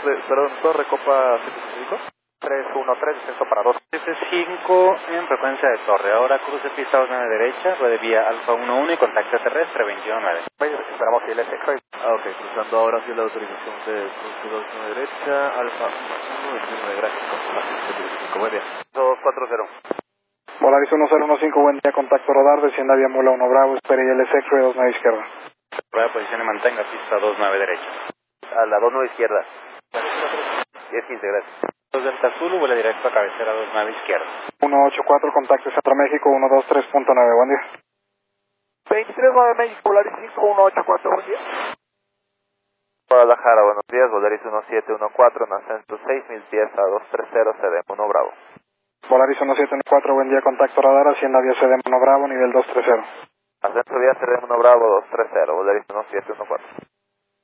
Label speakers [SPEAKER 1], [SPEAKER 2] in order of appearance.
[SPEAKER 1] perdón, Torre Copa 75.
[SPEAKER 2] 313, descenso para 2.
[SPEAKER 3] F5 en frecuencia de torre. Ahora cruce pista 29 derecha, ruede vía Alfa 11 y contacto terrestre 219.
[SPEAKER 2] Esperamos si el X-Ray.
[SPEAKER 1] Ok, cruzando ahora hacia la autorización de cruce 29 derecha, Alfa 1, 29, gracias. 75, buen día.
[SPEAKER 2] 240.
[SPEAKER 4] Volaris 1015, buen día, contacto radar, descienda vía Mula 1 Bravo, espere el X-Ray 29 izquierda.
[SPEAKER 3] Prueba de posición y mantenga pista 29 derecha.
[SPEAKER 2] A la 29 izquierda. 1015, gracias.
[SPEAKER 3] Delta Zulu, vuela directo a cabecera 29 izquierda.
[SPEAKER 4] 184, contacto Centro México, 123.9, buen día.
[SPEAKER 2] 239 México, Volaris 5184, buen día. Guadalajara, buenos días, Volaris 1714, en ascenso 6000 pies a 230, CDM 1 Bravo.
[SPEAKER 4] Volaris 1714, buen día, contacto radar, hacienda vía CDM 1 Bravo, nivel 230.
[SPEAKER 2] Ascenso vía CDM 1 Bravo 230, Volaris 1714.